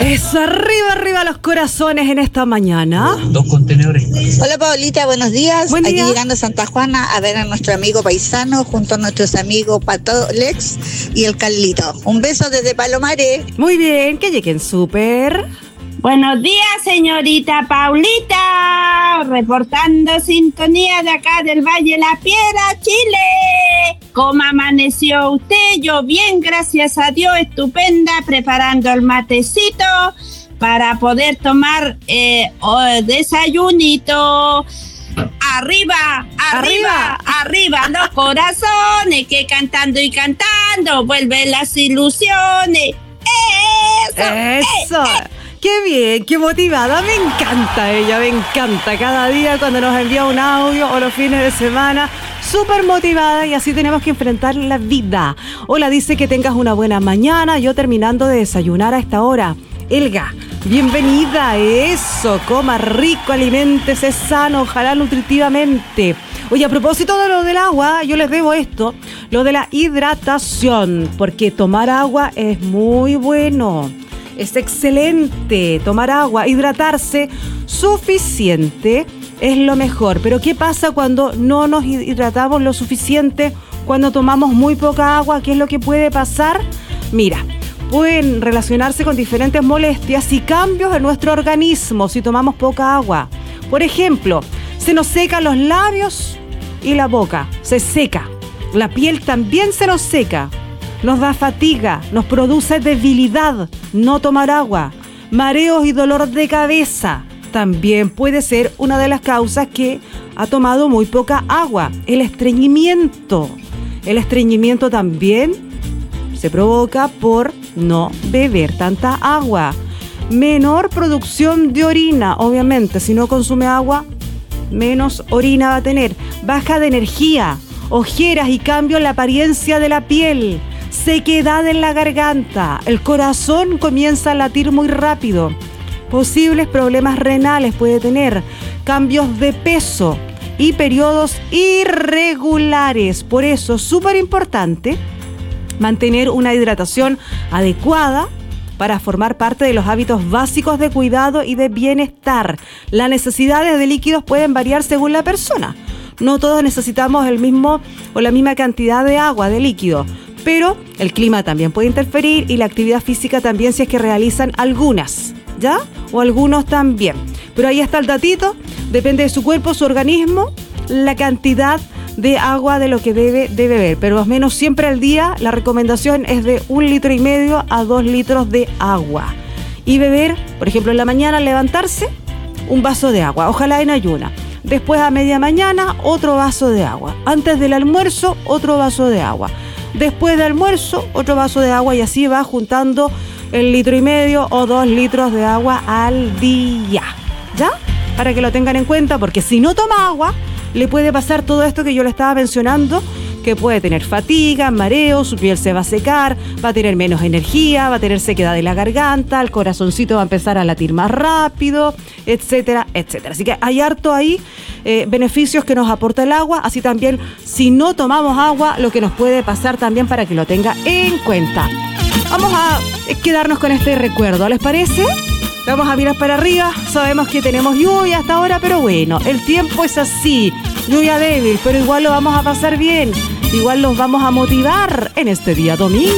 Eso, arriba, arriba los corazones en esta mañana. 2 contenedores. Hola Paulita, buenos días. Buen día. Aquí llegando a Santa Juana a ver a nuestro amigo paisano junto a nuestros amigos Pato Lex y el Carlito. Un beso desde Palomares. Muy bien, que lleguen súper. Buenos días, señorita Paulita, reportando sintonía de acá del Valle La Piedra, Chile. ¿Cómo amaneció usted? Yo bien, gracias a Dios, estupenda, preparando el matecito para poder tomar desayunito. Arriba, arriba, arriba los corazones, que cantando y cantando vuelven las ilusiones. Eso. Qué bien, qué motivada, me encanta ella, me encanta. Cada día cuando nos envía un audio o los fines de semana, súper motivada, y así tenemos que enfrentar la vida. Hola, dice que tengas una buena mañana, yo terminando de desayunar a esta hora. Elga, bienvenida, eso, coma rico, aliméntese sano, ojalá nutritivamente. Oye, a propósito de lo del agua, yo les debo esto, lo de la hidratación, porque tomar agua es muy bueno. Es excelente tomar agua, hidratarse suficiente es lo mejor. Pero ¿qué pasa cuando no nos hidratamos lo suficiente? Cuando tomamos muy poca agua, ¿qué es lo que puede pasar? Mira, pueden relacionarse con diferentes molestias y cambios en nuestro organismo si tomamos poca agua. Por ejemplo, se nos secan los labios y la boca, se seca. La piel también se nos seca. Nos da fatiga, nos produce debilidad no tomar agua. Mareos y dolor de cabeza también puede ser una de las causas que ha tomado muy poca agua. El estreñimiento. El estreñimiento también se provoca por no beber tanta agua. Menor producción de orina, obviamente. Si no consume agua, menos orina va a tener. Baja de energía, ojeras y cambio en la apariencia de la piel. Sequedad en la garganta, el corazón comienza a latir muy rápido, posibles problemas renales puede tener, cambios de peso y periodos irregulares. Por eso es súper importante mantener una hidratación adecuada para formar parte de los hábitos básicos de cuidado y de bienestar. Las necesidades de líquidos pueden variar según la persona. No todos necesitamos el mismo o la misma cantidad de agua, de líquido. Pero el clima también puede interferir y la actividad física también si es que realizan algunas, ¿ya? O algunos también. Pero ahí está el datito, depende de su cuerpo, su organismo, la cantidad de agua de lo que debe de beber. Pero más o menos siempre al día la recomendación es de 1,5 litros a 2 litros de agua. Y beber, por ejemplo, en la mañana al levantarse, un vaso de agua, ojalá en ayuna. Después a media mañana, otro vaso de agua. Antes del almuerzo, otro vaso de agua. Después del almuerzo, otro vaso de agua, y así va juntando 1,5 litros o 2 litros de agua al día. ¿Ya? Para que lo tengan en cuenta, porque si no toma agua, le puede pasar todo esto que yo le estaba mencionando, que puede tener fatiga, mareo, su piel se va a secar, va a tener menos energía, va a tener sequedad de la garganta, el corazoncito va a empezar a latir más rápido, etcétera, etcétera. Así que hay harto ahí beneficios que nos aporta el agua, así también si no tomamos agua, lo que nos puede pasar también para que lo tenga en cuenta. Vamos a quedarnos con este recuerdo, ¿les parece? Vamos a mirar para arriba, sabemos que tenemos lluvia hasta ahora, pero bueno, el tiempo es así, lluvia débil, pero igual lo vamos a pasar bien, igual los vamos a motivar en este día domingo.